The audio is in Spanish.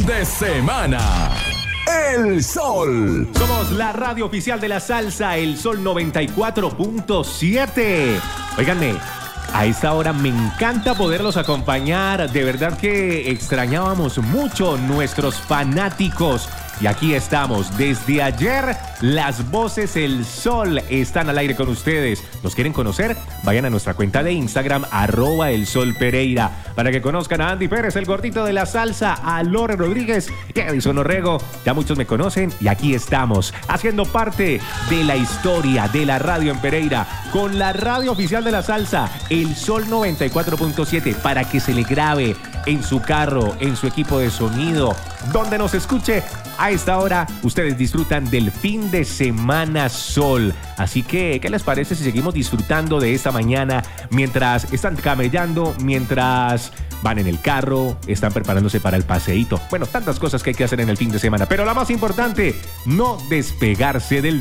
de semana. El Sol. Somos la radio oficial de la salsa, El Sol 94.7. Óiganme, a esta hora me encanta poderlos acompañar. De verdad que extrañábamos mucho nuestros fanáticos. Y aquí estamos. Desde ayer, las voces El Sol están al aire con ustedes. ¿Nos quieren conocer? Vayan a nuestra cuenta de Instagram, @elsolpereira, para que conozcan a Andy Pérez, el gordito de la salsa, a Lore Rodríguez y a Edison Orrego. Ya muchos me conocen y aquí estamos, haciendo parte de la historia de la radio en Pereira, con la radio oficial de la salsa, El Sol 94.7, para que se le grabe en su carro, en su equipo de sonido, donde nos escuche. A esta hora, ustedes disfrutan del fin de semana Sol. Así que, ¿qué les parece si seguimos disfrutando de esta mañana mientras están camellando, mientras van en el carro, están preparándose para el paseíto? Bueno, tantas cosas que hay que hacer en el fin de semana. Pero la más importante, no despegarse del